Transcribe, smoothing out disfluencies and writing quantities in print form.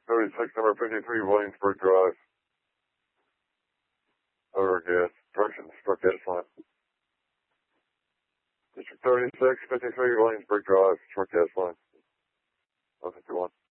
36, number 53, Williamsburg Drive. Over gas. Direction, struck gas line. District 36, 53, Williamsburg Drive, struck gas line. 151.